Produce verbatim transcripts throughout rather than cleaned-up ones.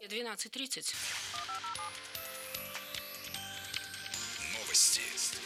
двенадцать тридцать. Новости.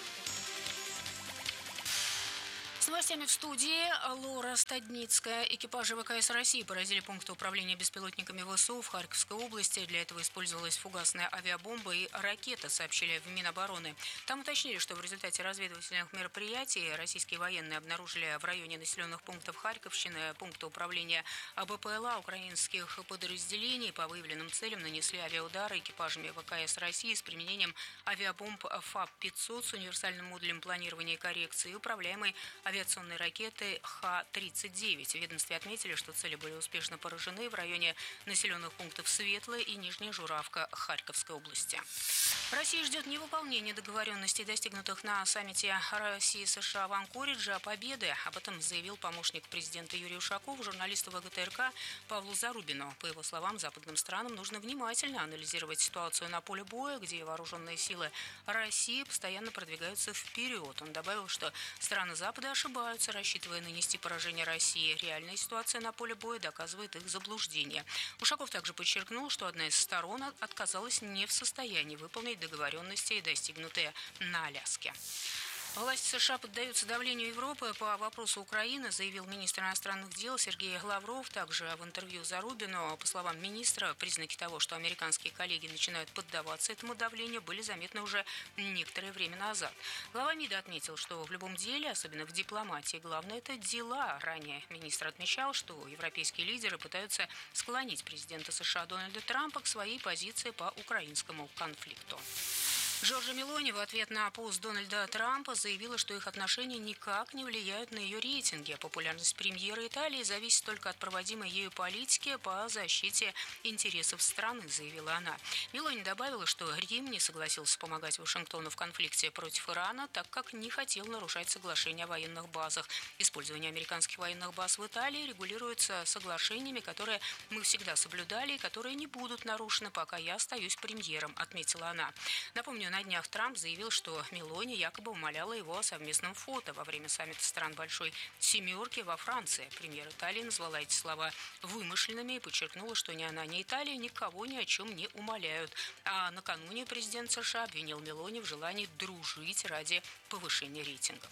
С новостями в студии Лора Стадницкая. Экипажи ВКС России поразили пункты управления беспилотниками ВСУ в Харьковской области. Для этого использовалась фугасная авиабомба и ракета, сообщили в Минобороны. Там уточнили, что в результате разведывательных мероприятий российские военные обнаружили в районе населенных пунктов Харьковщины пункты управления БПЛА украинских подразделений. По выявленным целям нанесли авиаудары экипажами ВКС России с применением авиабомб ФАП пятьсот с универсальным модулем планирования и коррекции и управляемой авиационной ракеты Х тридцать девять. В ведомстве отметили, что цели были успешно поражены в районе населенных пунктов Светлая и Нижняя Журавка Харьковской области. Россия ждет невыполнения договоренностей, достигнутых на саммите России-США в Анкоридже, о победе. Об этом заявил помощник президента Юрий Ушаков журналисту ВГТРК Павлу Зарубину. По его словам, западным странам нужно внимательно анализировать ситуацию на поле боя, где вооруженные силы России постоянно продвигаются вперед. Он добавил, что страны Запада ошибаются, рассчитывая нанести поражение России. Реальная ситуация на поле боя доказывает их заблуждение. Ушаков также подчеркнул, что одна из сторон отказалась не в состоянии выполнить договоренности, достигнутые на Аляске. Власти США поддаются давлению Европы по вопросу Украины, заявил министр иностранных дел Сергей Лавров. Также в интервью Зарубину, по словам министра, признаки того, что американские коллеги начинают поддаваться этому давлению, были заметны уже некоторое время назад. Глава МИДа отметил, что в любом деле, особенно в дипломатии, главное – это дела. Ранее министр отмечал, что европейские лидеры пытаются склонить президента США Дональда Трампа к своей позиции по украинскому конфликту. Джорджа Мелони в ответ на пост Дональда Трампа заявила, что их отношения никак не влияют на ее рейтинги. Популярность премьера Италии зависит только от проводимой ею политики по защите интересов страны, заявила она. Мелони добавила, что Рим не согласился помогать Вашингтону в конфликте против Ирана, так как не хотел нарушать соглашение о военных базах. Использование американских военных баз в Италии регулируется соглашениями, которые мы всегда соблюдали и которые не будут нарушены, пока я остаюсь премьером, отметила она. Напомню, на днях Трамп заявил, что Мелони якобы умоляла его о совместном фото во время саммита стран Большой Семерки во Франции. Премьер Италии назвала эти слова вымышленными и подчеркнула, что ни она, ни Италия никого ни о чем не умоляют. А накануне президент США обвинил Мелони в желании дружить ради повышения рейтингов.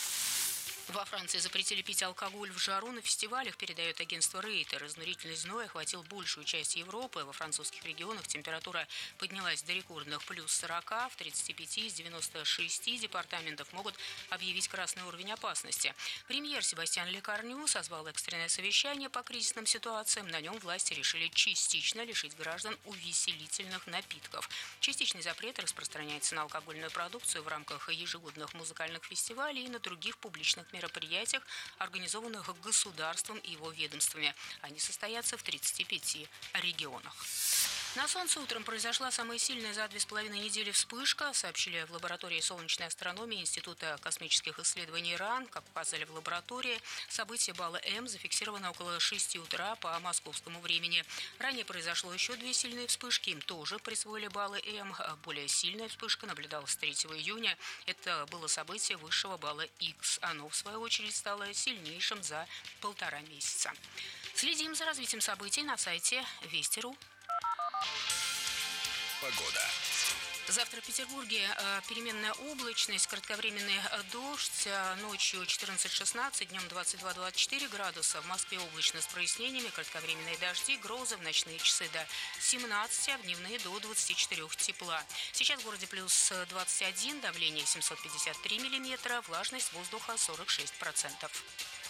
Во Франции запретили пить алкоголь в жару на фестивалях, передает агентство Рейтер. Изнурительный зной охватил большую часть Европы. Во французских регионах температура поднялась до рекордных плюс сорока. В тридцати пяти из девяноста шести департаментов могут объявить красный уровень опасности. Премьер Себастьян Лекарню созвал экстренное совещание по кризисным ситуациям. На нем власти решили частично лишить граждан увеселительных напитков. Частичный запрет распространяется на алкогольную продукцию в рамках ежегодных музыкальных фестивалей и на других публичных мероприятиях, организованных государством и его ведомствами. Они состоятся в тридцати пяти регионах. На Солнце утром произошла самая сильная за две с половиной недели вспышка, сообщили в лаборатории солнечной астрономии Института космических исследований РАН. Как указали в лаборатории, событие балла М зафиксировано около шести утра по московскому времени. Ранее произошло еще две сильные вспышки, им тоже присвоили баллы М. Более сильная вспышка наблюдалась третьего июня. Это было событие высшего балла Х. Оно, в свою очередь, стало сильнейшим за полтора месяца. Следим за развитием событий на сайте Вести точка ру. Погода. Завтра в Петербурге переменная облачность, кратковременный дождь, ночью четырнадцать-шестнадцать, днем двадцать два-двадцать четыре градуса. В Москве облачно с прояснениями, кратковременные дожди, грозы в ночные часы до семнадцати, а в дневные до двадцати четырёх тепла. Сейчас в городе плюс двадцать один, давление семьсот пятьдесят три миллиметра, влажность воздуха сорок шесть процентов.